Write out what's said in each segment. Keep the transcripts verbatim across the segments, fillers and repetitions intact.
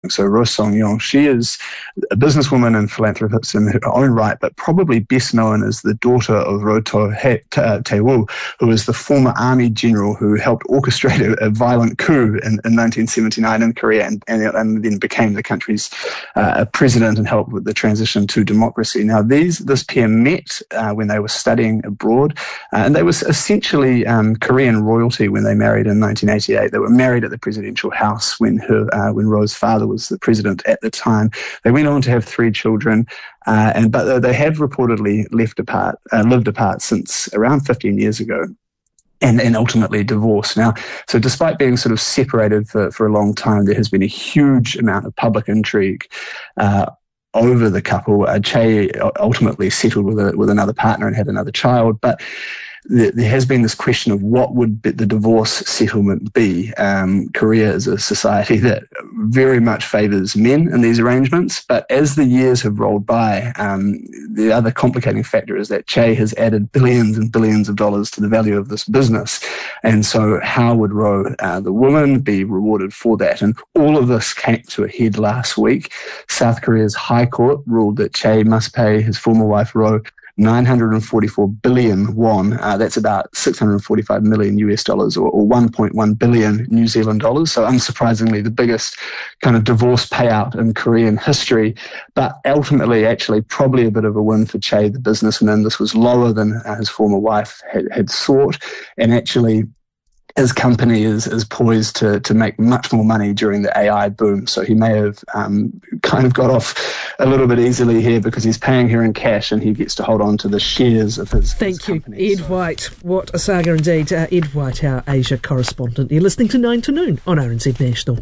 So Roh Song-yong, she is a businesswoman and philanthropist in her own right, but probably best known as the daughter of Roh Tae-woo, who was the former army general who helped orchestrate a, a violent coup in, in nineteen seventy-nine in Korea and, and, and then became the country's uh, president and helped with the transition to democracy. Now, these this pair met uh, when they were studying abroad, uh, and they were essentially um, Korean royalty when they married in nineteen eighty-eight. They were married at the presidential house when her uh, when Roh's father was the president at the time. They went on to have three children, uh, and but they have reportedly left apart, uh, lived apart since around fifteen years ago. And, and ultimately divorced. Now, so despite being sort of separated for, for a long time, there has been a huge amount of public intrigue uh, over the couple. Uh, Che ultimately settled with a, with another partner and had another child, but there, there has been this question of what would the divorce settlement be. Um, Korea is a society that very much favours men in these arrangements, but as the years have rolled by, um, the other complicating factor is that Che has added billions and billions of dollars to the value of this business. And so how would Roh, uh, the woman, be rewarded for that? And all of this came to a head last week. South Korea's High Court ruled that Che must pay his former wife, Roh, nine hundred forty-four billion won. Uh, that's about six hundred forty-five million U S dollars or, or one point one billion New Zealand dollars. So unsurprisingly, the biggest kind of divorce payout in Korean history. But ultimately, actually, probably a bit of a win for Che, the businessman. This was lower than uh, his former wife had, had sought. And actually, his company is, is poised to, to make much more money during the A I boom. So he may have um, kind of got off a little bit easily here because he's paying her in cash and he gets to hold on to the shares of his Thank his you, company. Ed So. White. What a saga indeed. Uh, Ed White, our Asia correspondent. You're listening to nine to noon on R N Z National.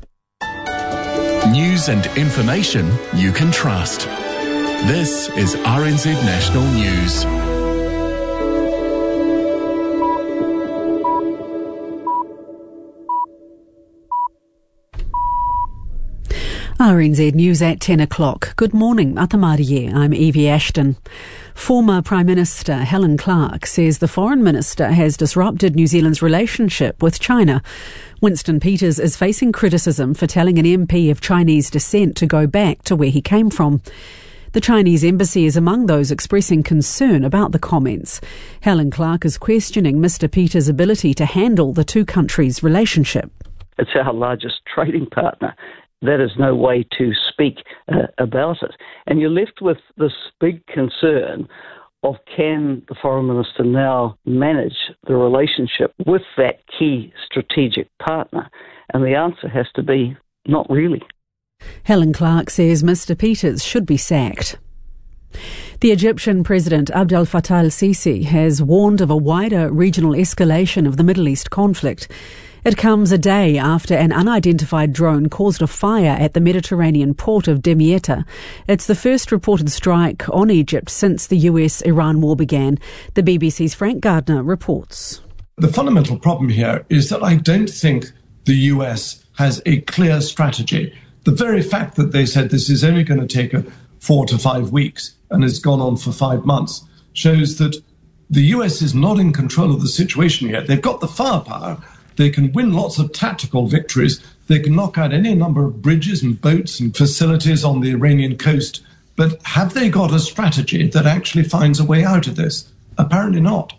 News and information you can trust. This is R N Z National News. R N Z News at ten o'clock. Good morning, Atamariye. I'm Evie Ashton. Former Prime Minister Helen Clark says the Foreign Minister has disrupted New Zealand's relationship with China. Winston Peters is facing criticism for telling an M P of Chinese descent to go back to where he came from. The Chinese embassy is among those expressing concern about the comments. Helen Clark is questioning Mister Peters' ability to handle the two countries' relationship. It's our largest trading partner. That is no way to speak uh, about it. And you're left with this big concern of can the Foreign Minister now manage the relationship with that key strategic partner? And the answer has to be not really. Helen Clark says Mister Peters should be sacked. The Egyptian President Abdel Fattah el-Sisi has warned of a wider regional escalation of the Middle East conflict. It comes a day after an unidentified drone caused a fire at the Mediterranean port of Damietta. It's the first reported strike on Egypt since the U S Iran war began. The B B C's Frank Gardner reports. The fundamental problem here is that I don't think the U S has a clear strategy. The very fact that they said this is only going to take a four to five weeks and has gone on for five months shows that the U S is not in control of the situation yet. They've got the firepower. They can win lots of tactical victories. They can knock out any number of bridges and boats and facilities on the Iranian coast. But have they got a strategy that actually finds a way out of this? Apparently not.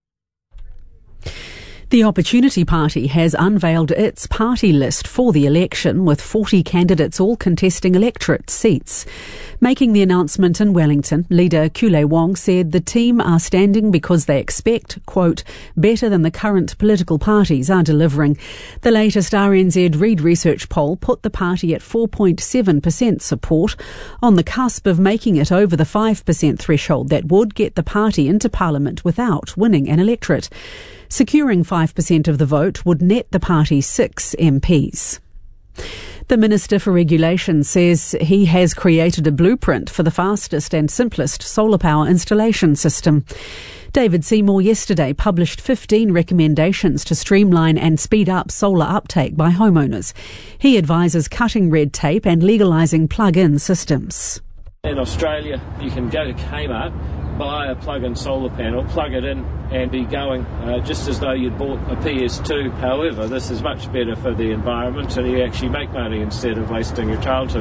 The Opportunity Party has unveiled its party list for the election, with forty candidates all contesting electorate seats. Making the announcement in Wellington, leader Kule Wong said the team are standing because they expect, quote, better than the current political parties are delivering. The latest R N Z Reid Research poll put the party at four point seven percent support, on the cusp of making it over the five percent threshold that would get the party into Parliament without winning an electorate. Securing five percent of the vote would net the party six M Ps. The Minister for Regulation says he has created a blueprint for the fastest and simplest solar power installation system. David Seymour yesterday published fifteen recommendations to streamline and speed up solar uptake by homeowners. He advises cutting red tape and legalising plug-in systems. In Australia, you can go to Kmart, buy a plug-in solar panel, plug it in and be going uh, just as though you'd bought a P S two. However, this is much better for the environment and you actually make money instead of wasting your childhood.